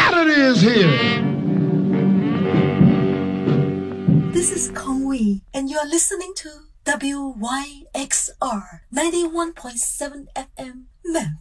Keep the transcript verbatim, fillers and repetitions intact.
Saturday is here. This is Kong Wee, and you're listening to W Y X R ninety-one point seven F M Memphis.